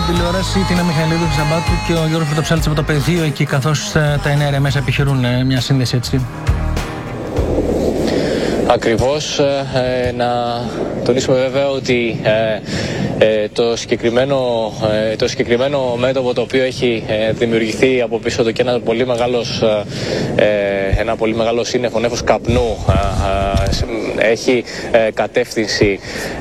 τηλεόραση, την Μιχαηλίδου Ζαμπάτου και ο Γιώργος Πρωτοψάλτης από το πεδίο εκεί, καθώς τα εναέρια μέσα επιχειρούν μια σύνδεση, έτσι. Ακριβώς, να τονίσουμε βέβαια ότι το συγκεκριμένο μέτωπο το οποίο έχει δημιουργηθεί από πίσω του και ένα πολύ μεγάλο σύννεφο, νέφος καπνού, έχει κατεύθυνση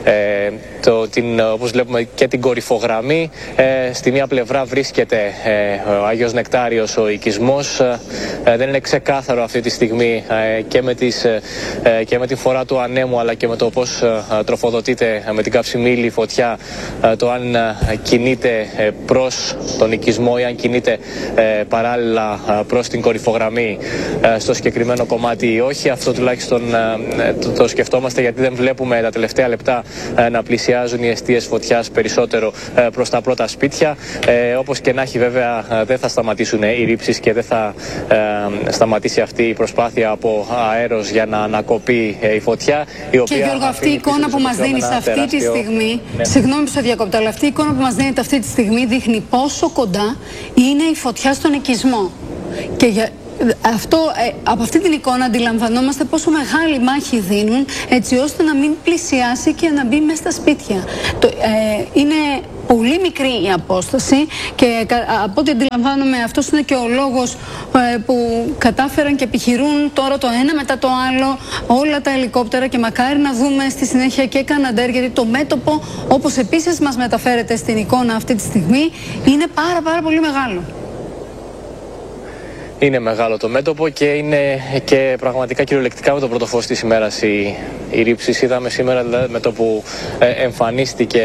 όπως βλέπουμε και την κορυφογραμμή. Στη μία πλευρά βρίσκεται ο Άγιος Νεκτάριος, ο οικισμός. Δεν είναι ξεκάθαρο αυτή τη στιγμή και με τη φορά του ανέμου, αλλά και με το πώς τροφοδοτείται με την καυσιμήλη η φωτιά, το αν κινείται προς τον οικισμό ή αν κινείται παράλληλα προς την κορυφογραμμή στο συγκεκριμένο κομμάτι ή όχι. Αυτό τουλάχιστον το σκεφτόμαστε, γιατί δεν βλέπουμε τα τελευταία λεπτά να πλησιάζουν οι εστίες φωτιάς περισσότερο προς τα πρώτα σπίτια. Όπως και να έχει, βέβαια, δεν θα σταματήσουν οι ρήψεις και δεν θα σταματήσει αυτή η προσπάθεια από αέρος για να ανακοπεί η φωτιά. Και Γιώργο, αυτή η εικόνα που μας δίνει αυτή τη στιγμή, συγγνώμη που σε διακόπτω, αλλά αυτή η εικόνα που μας δίνεται αυτή τη στιγμή δείχνει πόσο κοντά είναι η φωτιά στον οικισμό. Και από αυτή την εικόνα αντιλαμβανόμαστε πόσο μεγάλη μάχη δίνουν, έτσι ώστε να μην πλησιάσει και να μπει μέσα στα σπίτια. Είναι πολύ μικρή η απόσταση και από ό,τι αντιλαμβάνομαι αυτός είναι και ο λόγος που κατάφεραν και επιχειρούν τώρα το ένα μετά το άλλο όλα τα ελικόπτερα, και μακάρι να δούμε στη συνέχεια και Καναντέρ, γιατί το μέτωπο, όπως επίσης μας μεταφέρεται στην εικόνα αυτή τη στιγμή, είναι πάρα πολύ μεγάλο. Είναι μεγάλο το μέτωπο και είναι και πραγματικά κυριολεκτικά με το πρώτο φως της ημέρας οι ρήψεις. Είδαμε σήμερα, δηλαδή, με το που εμφανίστηκε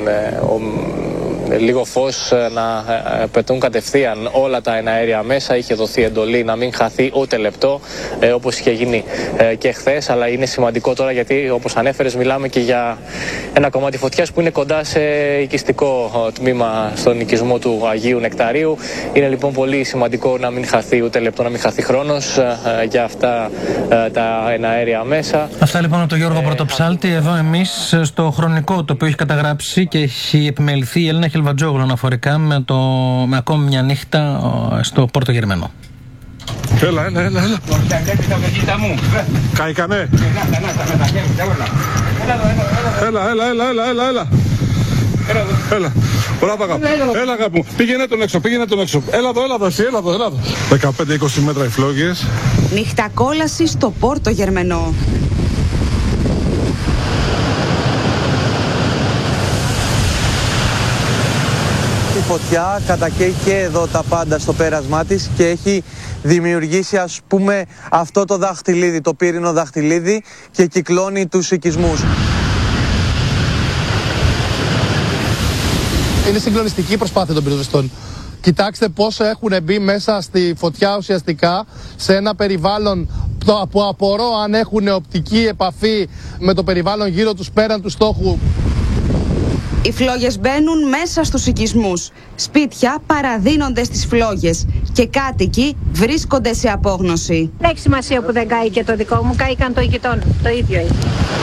λίγο φως, να πετούν κατευθείαν όλα τα εναέρια μέσα. Είχε δοθεί εντολή να μην χαθεί ούτε λεπτό, όπως είχε γίνει και χθες. Αλλά είναι σημαντικό τώρα, γιατί όπως ανέφερες, μιλάμε και για ένα κομμάτι φωτιάς που είναι κοντά σε οικιστικό τμήμα στον οικισμό του Αγίου Νεκταρίου. Είναι λοιπόν πολύ σημαντικό να μην χαθεί ούτε λεπτό, να μην χαθεί χρόνος για αυτά τα εναέρια μέσα. Αυτά λοιπόν από τον Γιώργο Πρωτοψάλτη. Εδώ εμείς στο χρονικό το οποίο έχει καταγράψει και έχει επιμεληθεί η Έλληνα Χελβατζόγλου αναφορικά με ακόμη μια νύχτα στο Πόρτο Γερμανό. Έλα. Καήκανε. Έλα. Έλα, αγάπη μου. Πήγαινε τον έξω. Έλα εδώ, εσύ, έλα εδώ. 15-20 μέτρα οι φλόγες. Νυχτακόλαση στο Πόρτο Γερμανό. Η φωτιά κατακαίει και εδώ τα πάντα στο πέρασμά της και έχει δημιουργήσει, ας πούμε, αυτό το δαχτυλίδι, το πύρινο δαχτυλίδι, και κυκλώνει τους οικισμούς. Είναι συγκλονιστική η προσπάθεια των πυροσβεστών. Κοιτάξτε πόσο έχουν μπει μέσα στη φωτιά ουσιαστικά σε ένα περιβάλλον που απορώ αν έχουν οπτική επαφή με το περιβάλλον γύρω τους πέραν του στόχου. Οι φλόγες μπαίνουν μέσα στους οικισμούς. Σπίτια παραδίνονται στις φλόγες και κάτοικοι βρίσκονται σε απόγνωση. Δεν έχει σημασία που δεν κάει και το δικό μου, κάηκαν το γειτόν, το ίδιο είναι.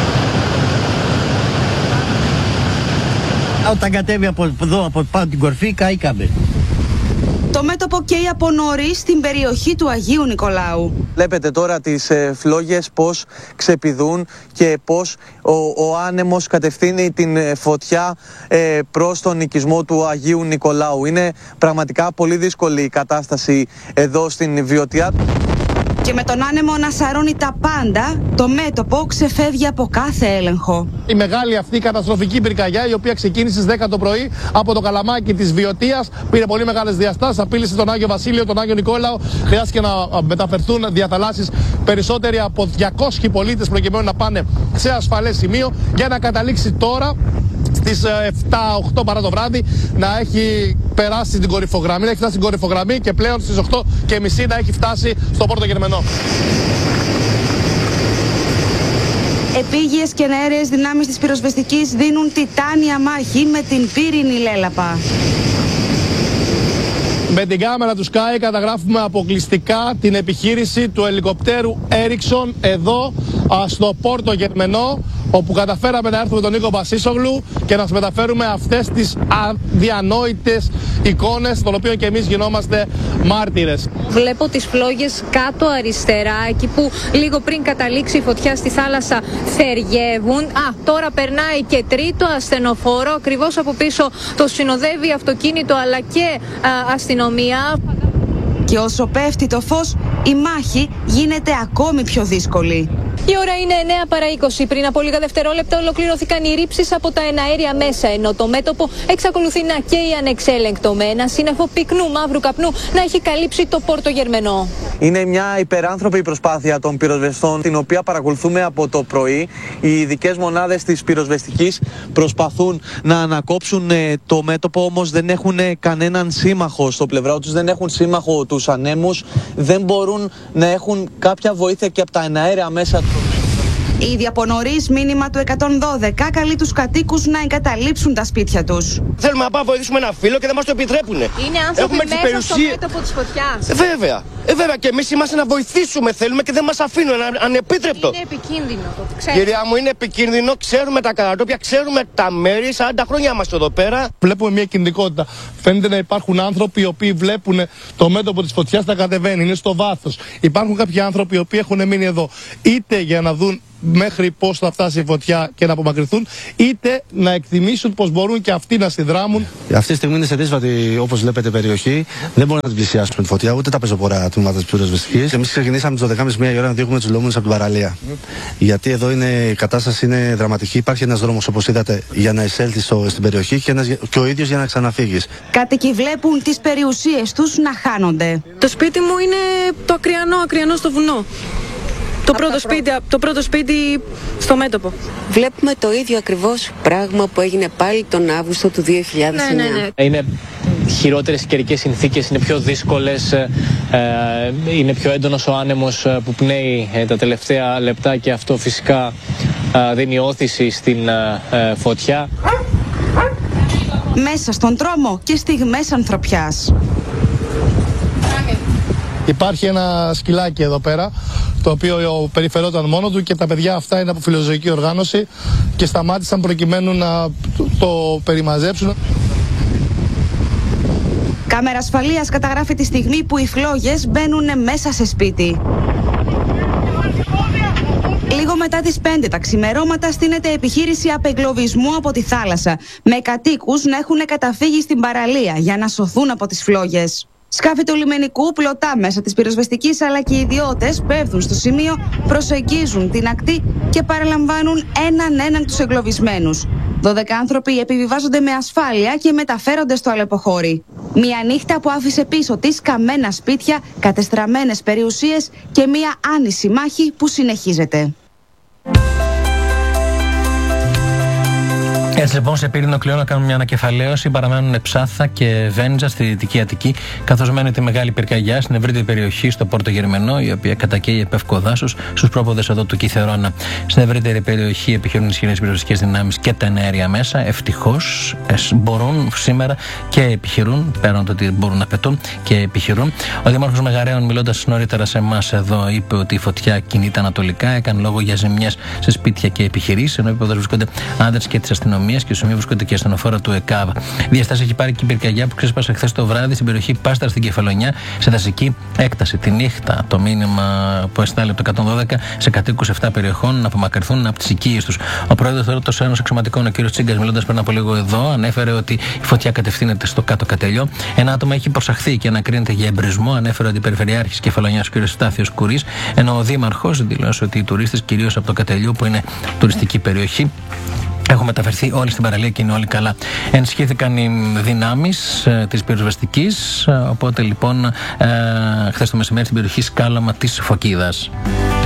Όταν κατέβει από εδώ, από πάνω την κορφή, κάηκαμε. Το μέτωπο καίει από νωρίς στην περιοχή του Αγίου Νικολάου. Βλέπετε τώρα τις φλόγες πώς ξεπηδούν και πώς ο άνεμος κατευθύνει την φωτιά προς τον οικισμό του Αγίου Νικολάου. Είναι πραγματικά πολύ δύσκολη η κατάσταση εδώ στην Βιωτία. Και με τον άνεμο να σαρώνει τα πάντα, το μέτωπο ξεφεύγει από κάθε έλεγχο. Η μεγάλη αυτή καταστροφική πυρκαγιά, η οποία ξεκίνησε στις 10 το πρωί από το καλαμάκι της Βιωτίας, πήρε πολύ μεγάλες διαστάσεις, απείλησε τον Άγιο Βασίλειο, τον Άγιο Νικόλαο. Χρειάστηκε να μεταφερθούν διαθαλάσσεις περισσότεροι από 200 πολίτες προκειμένου να πάνε σε ασφαλές σημείο, για να καταλήξει τώρα στις 7-8 παρά το βράδυ να έχει περάσει την κορυφογραμμή, να έχει φτάσει στην κορυφογραμμή και πλέον στις 8:30 να έχει φτάσει στο Πόρτο Γερμανό. Επίγειες και νεαέρειες δυνάμεις της πυροσβεστικής δίνουν τιτάνια μάχη με την πύρινη λέλαπα. Με την κάμερα του Sky καταγράφουμε αποκλειστικά την επιχείρηση του ελικοπτέρου Ericsson εδώ στο Πόρτο Γερμανό, όπου καταφέραμε να έρθουμε τον Νίκο Μπασίσογλου και να σας μεταφέρουμε αυτές τις αδιανόητες εικόνες, των οποίων και εμείς γινόμαστε μάρτυρες. Βλέπω τις φλόγες κάτω αριστερά, εκεί που λίγο πριν καταλήξει η φωτιά στη θάλασσα θεριεύουν. Τώρα περνάει και τρίτο ασθενοφόρο, ακριβώς από πίσω το συνοδεύει αυτοκίνητο αλλά και αστυνομία. Και όσο πέφτει το φως, η μάχη γίνεται ακόμη πιο δύσκολη. Η ώρα είναι 9 παρά 20. Πριν από λίγα δευτερόλεπτα ολοκληρώθηκαν οι ρήψεις από τα εναέρια μέσα, ενώ το μέτωπο εξακολουθεί να καίει ανεξέλεγκτο, με ένα σύννεφο πυκνού μαύρου καπνού να έχει καλύψει το Πόρτο Γερμενό. Είναι μια υπεράνθρωπη προσπάθεια των πυροσβεστών, την οποία παρακολουθούμε από το πρωί. Οι ειδικές μονάδες της πυροσβεστικής προσπαθούν να ανακόψουν το μέτωπο, όμως δεν έχουν κανέναν σύμμαχο στο πλευρό τους, δεν έχουν σύμμαχο τους ανέμους, δεν μπορούν να έχουν κάποια βοήθεια και από τα εναέρια μέσα. Ήδη από νωρίς, μήνυμα του 112 καλεί τους κατοίκους να εγκαταλείψουν τα σπίτια τους. Θέλουμε να πάμε να βοηθήσουμε ένα φίλο και δεν μας το επιτρέπουν. Είναι άνθρωποι μέσα στο μέτωπο της φωτιάς. Βέβαια. Βέβαια, και εμείς είμαστε να βοηθήσουμε, θέλουμε και δεν μας αφήνουν, ανεπίτρεπτο. Είναι επικίνδυνο, το ξέρουμε. Κυρία μου, είναι επικίνδυνο, ξέρουμε τα κατατόπια, ξέρουμε τα μέρη, 40 χρόνια είμαστε εδώ πέρα. Βλέπουμε μια κινητικότητα. Φαίνεται να υπάρχουν άνθρωποι οι οποίοι βλέπουν το μέτωπο της φωτιάς να κατεβαίνει, είναι στο βάθος. Υπάρχουν κάποιοι άνθρωποι οι οποίοι έχουν μείνει εδώ, είτε για να δουν μέχρι πώς θα φτάσει η φωτιά και να απομακρυνθούν, είτε να εκτιμήσουν πως μπορούν και αυτοί να συνδράμουν. Αυτή τη στιγμή είναι σε δύσβατη, όπως βλέπετε, περιοχή. Δεν μπορούμε να την πλησιάσουμε τη φωτιά, ούτε τα πεζοπορά τμήματα της πυροσβεστικής. Εμείς ξεκινήσαμε τις 12.30 ώρα να διώχνουμε τους λοόμενους από την παραλία. Γιατί εδώ η κατάσταση είναι δραματική. Υπάρχει ένας δρόμος, όπως είδατε, για να εισέλθεις στην περιοχή και ο ίδιος για να ξαναφύγεις. Κάτοικοι βλέπουν τις περιουσίες τους να χάνονται. Το σπίτι μου είναι το ακριανό στο βουνό. Το πρώτο σπίτι στο μέτωπο. Βλέπουμε το ίδιο ακριβώς πράγμα που έγινε πάλι τον Αύγουστο του 2009. Ναι. Είναι χειρότερες καιρικές συνθήκες, είναι πιο δύσκολες, είναι πιο έντονος ο άνεμος που πνέει τα τελευταία λεπτά και αυτό φυσικά δίνει όθηση στην φωτιά. Μέσα στον τρόμο και στιγμές ανθρωπιάς. Υπάρχει ένα σκυλάκι εδώ πέρα, το οποίο περιφερόταν μόνο του και τα παιδιά αυτά είναι από φιλοζωική οργάνωση και σταμάτησαν προκειμένου να το περιμαζέψουν. Κάμερα ασφαλείας καταγράφει τη στιγμή που οι φλόγες μπαίνουν μέσα σε σπίτι. Λίγο μετά τις 5 τα ξημερώματα στείνεται επιχείρηση απεγκλωβισμού από τη θάλασσα, με κατοίκους να έχουν καταφύγει στην παραλία για να σωθούν από τις φλόγες. Σκάφη του λιμενικού, πλωτά μέσα της πυροσβεστικής, αλλά και οι ιδιώτες πέφτουν στο σημείο, προσεγγίζουν την ακτή και παραλαμβάνουν έναν τους εγκλωβισμένους. 12 άνθρωποι επιβιβάζονται με ασφάλεια και μεταφέρονται στο αλεποχώρι. Μια νύχτα που άφησε πίσω της καμένα σπίτια, κατεστραμμένες περιουσίες και μια άνηση μάχη που συνεχίζεται. Έτσι λοιπόν, σε Πύρινο Κλειό να κάνουμε μια ανακεφαλαίωση. Παραμένουν Ψάθα και Βέντζα στη Δυτική Αττική, καθώς μένει τη μεγάλη πυρκαγιά στην ευρύτερη περιοχή στο Πόρτο Γερμενό, η οποία κατακαίει επεύκο δάσος στους πρόποδες εδώ του Κιθερώνα. Στην ευρύτερη περιοχή επιχειρούν ισχυρές πυροσβεστικές δυνάμεις και τα εναέρια μέσα. Ευτυχώς μπορούν σήμερα και επιχειρούν, πέραν το ότι μπορούν να πετούν και επιχειρούν. Ο Δήμαρχος Μεγαρέων, μιλώντας νωρίτερα σε εμάς εδώ, είπε ότι η φωτιά κινείται ανατολικά, έκανε λόγο για ζημιές σε σπίτια και επιχειρήσεις, ενώ επίπεδο βρίσκονται άντρες και της αστυνομίας και στο σημείο βρίσκονται και ασθενοφόρα του ΕΚΑΒ. Διαστάσεις έχει πάρει και η πυρκαγιά που ξέσπασε χθες το βράδυ στην περιοχή Πάστρα στην Κεφαλονιά σε δασική έκταση. Τη νύχτα, το μήνυμα που εστάλει από το 112 σε κατοίκους 7 περιοχών να απομακρυνθούν από τις οικίες τους. Ο πρόεδρος του Ένωσης Αξιωματικών, ο κ. Τσίγκας, μιλώντας πριν από λίγο εδώ, ανέφερε ότι η φωτιά κατευθύνεται στο κάτω Κατελιό. Ένα άτομο έχει προσαχθεί και ανακρίνεται για εμπρισμό, ανέφερε ο Αντιπεριφερειάρχης Κεφαλονιάς, ο κ. Στάθιος Κουρής, ενώ ο Δήμαρχος δηλώσε ότι οι τουρίστες, κυρίως από το Κατελιό, που είναι τουριστική περιοχή, έχουν μεταφερθεί όλοι στην παραλία και είναι όλοι καλά. Ενισχύθηκαν οι δυνάμεις της πυροσβεστικής, οπότε λοιπόν χθες το μεσημέρι στην περιοχή Σκάλαμα της Φωκίδας.